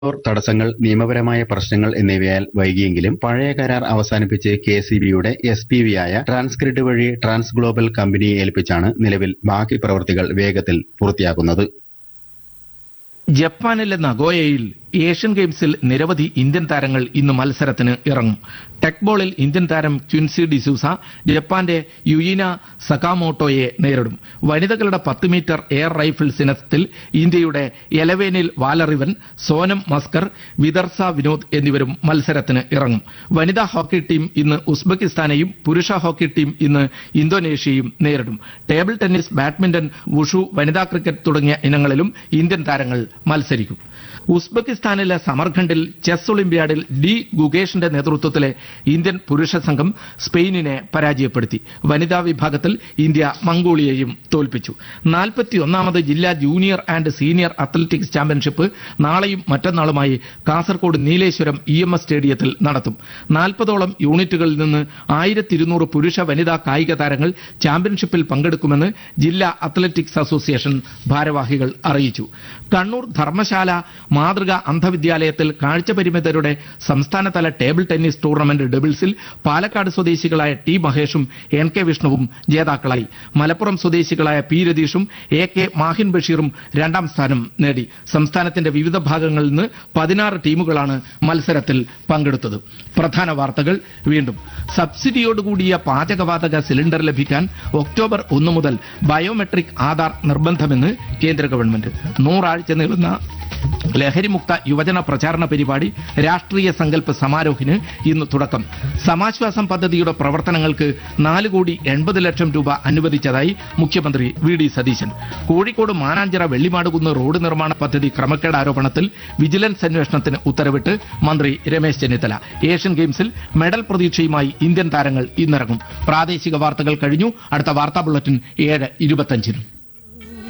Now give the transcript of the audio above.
തടസ്സങ്ങൾ, നിയമപരമായ പ്രശ്നങ്ങൾ എന്നിവയാൽ വൈകിയെങ്കിലും പഴയ കരാർ അവസാനിപ്പിച്ച് കെഎസ്ഇബിയുടെ എസ്പിവിയായ ട്രാൻസ്ഗ്രിഡ് വഴി ട്രാൻസ് ഗ്ലോബൽ കമ്പനിയെ ഏൽപ്പിച്ചാണ് നിലവിൽ ബാക്കി പ്രവൃത്തികൾ വേഗത്തിൽ പൂർത്തിയാക്കുന്നത്. ജപ്പാനിലെ നഗോയയിൽ ഏഷ്യൻ ഗെയിംസിൽ നിരവധി ഇന്ത്യൻ താരങ്ങൾ ഇന്ന് മത്സരത്തിന് ഇറങ്ങും. ടെക്ബോളിൽ ഇന്ത്യൻ താരം ക്വിൻസി ഡിസൂസ ജപ്പാന്റെ യുയിന സകാമോട്ടോയെ നേരിടും. വനിതകളുടെ 10 മീറ്റർ എയർ റൈഫിൾസ് ഇനത്തിൽ ഇന്ത്യയുടെ എലവേനിൽ വാലറിവൻ, സോനം മസ്കർ, വിദർസ വിനോദ് എന്നിവരും മത്സരത്തിന് ഇറങ്ങും. വനിതാ ഹോക്കി ടീം ഇന്ന് ഉസ്ബെക്കിസ്ഥാനെയും പുരുഷ ഹോക്കി ടീം ഇന്ന് ഇന്തോനേഷ്യയും നേരിടും. ടേബിൾ ടെന്നീസ്, ബാഡ്മിന്റൺ, വുഷു, വനിതാ ക്രിക്കറ്റ് തുടങ്ങിയ ഇനങ്ങളിലും ഇന്ത്യൻ താരങ്ങൾ മത്സരിക്കും. ഉസ്ബെക്കിസ്ഥാനിലെ സമർഖണ്ഡിൽ ചെസ് ഒളിമ്പ്യാഡിൽ ഡി ഗുഗേഷിന്റെ നേതൃത്വത്തിലെ ഇന്ത്യൻ പുരുഷ സംഘം സ്പെയിനിനെ പരാജയപ്പെടുത്തി. വനിതാ വിഭാഗത്തിൽ ഇന്ത്യ മംഗോളിയയും തോൽപ്പിച്ചു. 41ാമത് ജില്ലാ junior and senior athletics championship നാളെയും മറ്റന്നാളുമായി കാസർകോട് നീലേശ്വരം EMS സ്റ്റേഡിയത്തിൽ നടത്തും. 40ഓളം യൂണിറ്റുകളിൽ നിന്ന് 1200 പുരുഷ വനിതാ കായിക താരങ്ങൾ ചാമ്പ്യൻഷിപ്പിൽ പങ്കെടുക്കുമെന്ന് ജില്ലാ അത്ലറ്റിക്സ് അസോസിയേഷൻ ഭാരവാഹികൾ അറിയിച്ചു. കണ്ണൂർ ധർമ്മശാല മാതൃക അന്ധവിദ്യാലയത്തിൽ കാഴ്ചപരിമിതരുടെ സംസ്ഥാനതല ടേബിൾ ടെന്നീസ് ടൂർണമെന്റ് ഡബിൾസിൽ പാലക്കാട് സ്വദേശികളായ ടി മഹേഷും NK വിഷ്ണുവും ജേതാക്കളായി. മലപ്പുറം സ്വദേശികളായ P രതീഷും AK മാഹിൻ ബഷീറും 2ാം സ്ഥാനം നേടി. സംസ്ഥാനത്തിന്റെ വിവിധ ഭാഗങ്ങളിൽ നിന്ന് 16 ടീമുകളാണ് മത്സരത്തിൽ പങ്കെടുത്തത്. പ്രധാന വാർത്തകൾ വീണ്ടും. സബ്സിഡിയോടുകൂടിയ പാചകവാതക സിലിണ്ടർ ലഭിക്കാൻ ഒക്ടോബർ 1 മുതൽ ബയോമെട്രിക് ആധാർ നിർബന്ധമെന്ന് കേന്ദ്ര ഗവൺമെന്റ്. 100 ആഴ്ച നീളുന്ന ലഹരിമുക്ത യുവജന പ്രചാരണ പരിപാടി രാഷ്ട്രീയ സങ്കല്പ് സമാരോഹിന് ഇന്ന് തുടക്കം. സമാശ്വാസം പദ്ധതിയുടെ പ്രവർത്തനങ്ങൾക്ക് 4,80,00,000 രൂപ അനുവദിച്ചതായി മുഖ്യമന്ത്രി VD സതീശൻ. കോഴിക്കോട് മാനാഞ്ചിറ വെള്ളിമാടുകുന്ന് റോഡ് നിർമ്മാണ പദ്ധതി ക്രമക്കേട് ആരോപണത്തിൽ വിജിലൻസ് അന്വേഷണത്തിന് ഉത്തരവിട്ട് മന്ത്രി രമേശ് ചെന്നിത്തല. ഏഷ്യൻ ഗെയിംസിൽ മെഡൽ പ്രതീക്ഷയുമായി ഇന്ത്യൻ താരങ്ങൾ ഇന്നിറങ്ങും. പ്രാദേശിക വാർത്തകൾ കഴിഞ്ഞു. അടുത്ത വാർത്താ ബുള്ളറ്റിൻ 7:25.